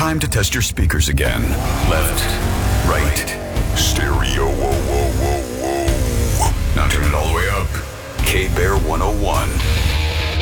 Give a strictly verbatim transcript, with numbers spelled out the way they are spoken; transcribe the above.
time to test your speakers again. Left, right, stereo. Whoa, whoa, whoa, whoa. Now turn it all the way up. K-Bear one oh one.